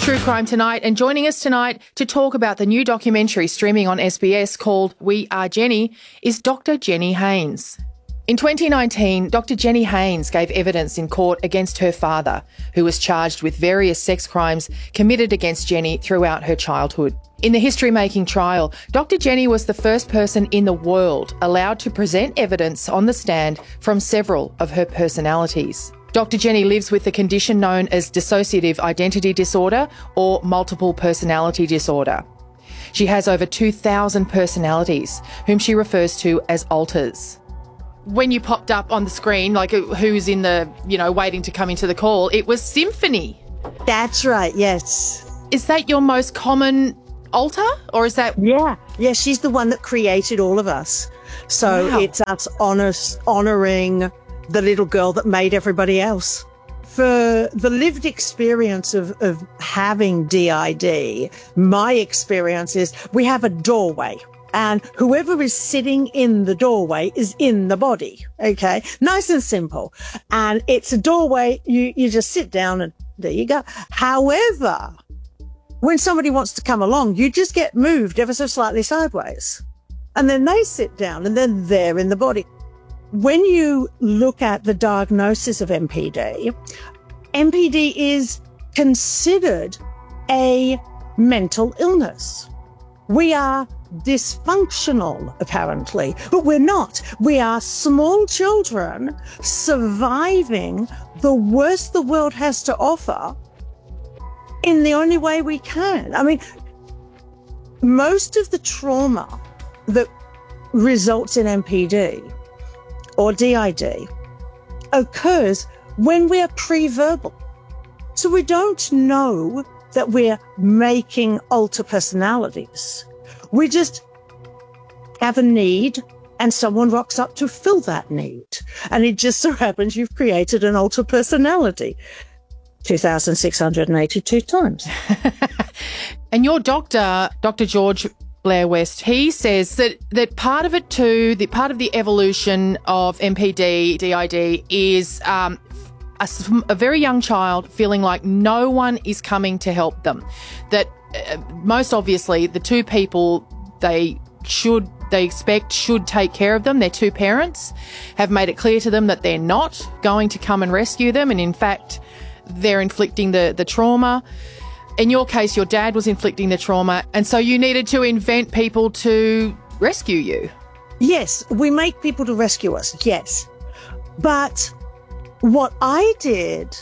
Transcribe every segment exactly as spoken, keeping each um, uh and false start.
True Crime Tonight, and joining us tonight to talk about the new documentary streaming on S B S called We Are Jenny is Doctor Jenny Haynes. In twenty nineteen, Doctor Jenny Haynes gave evidence in court against her father, who was charged with various sex crimes committed against Jenny throughout her childhood. In the history-making trial, Doctor Jenny was the first person in the world allowed to present evidence on the stand from several of her personalities. Doctor Jenny lives with the condition known as dissociative identity disorder or multiple personality disorder. She has over two thousand personalities, whom she refers to as alters. When you popped up on the screen, like who's in the, you know, waiting to come into the call, it was Symphony. That's right, yes. Is that your most common alter, or is that... Yeah, yeah, she's the one that created all of us. So Wow. it's us honors, honouring the little girl that made everybody else. For the lived experience of, of having D I D, my experience is we have a doorway. And whoever is sitting in the doorway is in the body. Okay. Nice and simple. And it's a doorway. You, you just sit down and there you go. However, when somebody wants to come along, you just get moved ever so slightly sideways. And then they sit down and then they're in the body. When you look at the diagnosis of M P D, M P D is considered a mental illness. We are dysfunctional, apparently, but we're not. We are small children surviving the worst the world has to offer in the only way we can. I mean, most of the trauma that results in M P D or D I D occurs when we are pre-verbal. So we don't know that we're making alter personalities. We just have a need and someone rocks up to fill that need. And it just so happens you've created an alter personality two thousand six hundred eighty-two times. And your doctor, Doctor George Blair West, he says that, that part of it too, the part of the evolution of M P D, D I D is um, a, a very young child feeling like no one is coming to help them. That uh, most obviously the two people they should, they expect should take care of them, their two parents, have made it clear to them that they're not going to come and rescue them. And in fact, they're inflicting the, the trauma. In your case, your dad was inflicting the trauma, and so you needed to invent people to rescue you. Yes, we make people to rescue us, yes. But what I did...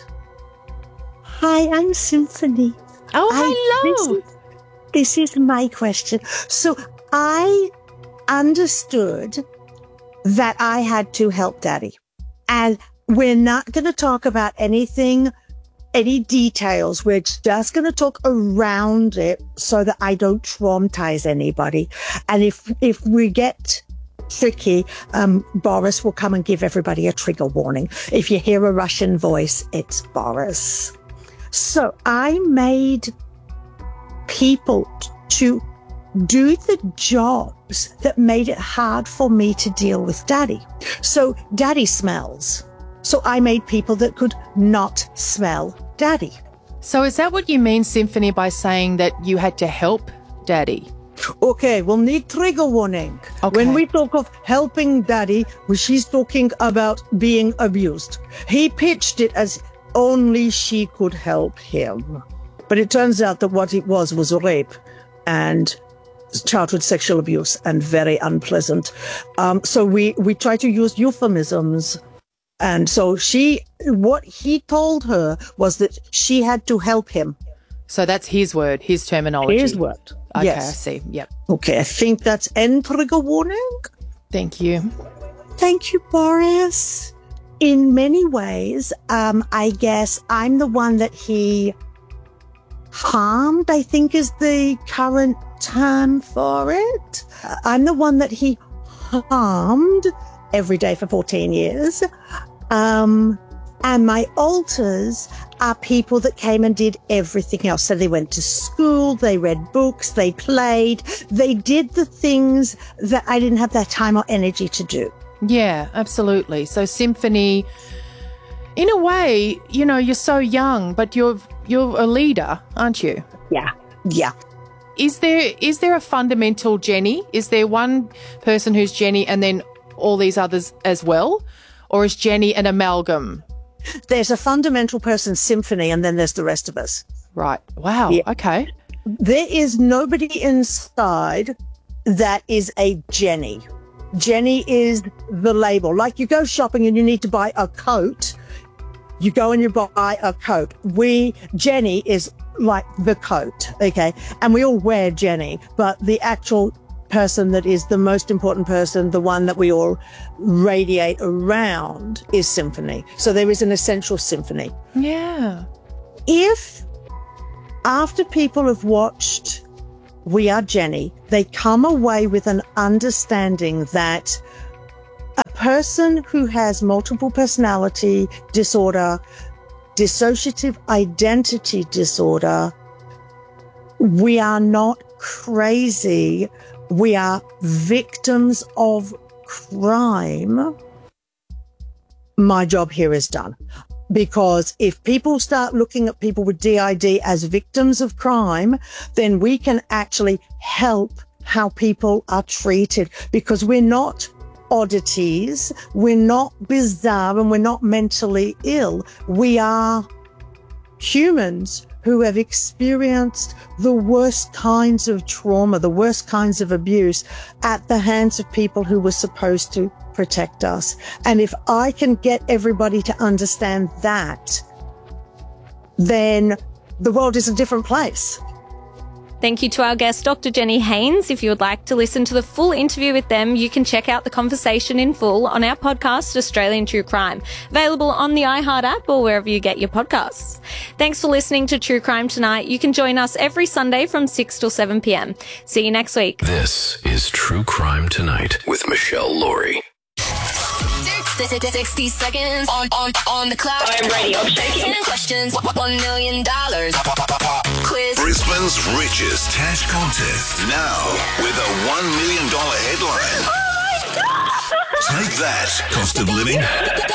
Hi, I'm Symphony. Oh, I, hello. This is, this is my question. So I understood that I had to help Daddy. And we're not going to talk about anything... any details. We're just going to talk around it so that I don't traumatize anybody. And if, if we get tricky, um, Boris will come and give everybody a trigger warning. If you hear a Russian voice, it's Boris. So I made people to do the jobs that made it hard for me to deal with Daddy. So Daddy smells. So I made people that could not smell Daddy. So is that what you mean, Symphony, by saying that you had to help Daddy? Okay, we'll need trigger warning. Okay. When we talk of helping Daddy, well, she's talking about being abused. He pitched it as only she could help him. But it turns out that what it was was rape and childhood sexual abuse, and very unpleasant. Um, so we, we try to use euphemisms. And so she, what he told her was that she had to help him. So that's his word, his terminology. His word. Okay, Yes. I see. Yep. Okay, I think that's end trigger warning. Thank you. Thank you, Boris. In many ways, um, I guess I'm the one that he harmed, I think is the current term for it. I'm the one that he harmed every day for fourteen years. Um, and my alters are people that came and did everything else. So they went to school, they read books, they played, they did the things that I didn't have that time or energy to do. Yeah, absolutely. So Symphony, In a way, you know, you're so young, but you're you're a leader, aren't you? Yeah, yeah. Is there is there a fundamental Jenny? Is there one person who's Jenny and then all these others as well? Or is Jenny an amalgam? There's a fundamental person, Symphony, and then there's the rest of us. Right. Wow. Yeah. Okay. There is nobody inside that is a Jenny. Jenny is the label. Like you go shopping and you need to buy a coat. You go and you buy a coat. We, Jenny is like the coat, okay? And we all wear Jenny, but the actual person that is the most important person, the one that we all radiate around, is Symphony. So there is an essential Symphony. Yeah. If after people have watched We Are Jenny, they come away with an understanding that a person who has multiple personality disorder, dissociative identity disorder, we are not crazy. We are victims of crime. My job here is done. Because if people start looking at people with D I D as victims of crime, then we can actually help how people are treated, because we're not oddities, we're not bizarre, and we're not mentally ill. We are humans who have experienced the worst kinds of trauma, the worst kinds of abuse at the hands of people who were supposed to protect us. And if I can get everybody to understand that, then the world is a different place. Thank you to our guest, Doctor Jenny Haynes. If you would like to listen to the full interview with them, you can check out the conversation in full on our podcast, Australian True Crime, available on the iHeart app or wherever you get your podcasts. Thanks for listening to True Crime Tonight. You can join us every Sunday from six till seven p.m. See you next week. This is True Crime Tonight with Michelle Laurie. sixty seconds on, on, on the clock. I'm ready. I'm shaking. ten questions. one million dollars. Quiz. Brisbane's richest cash contest. Now with a one million dollars headline. Oh my God! Take that, cost of living.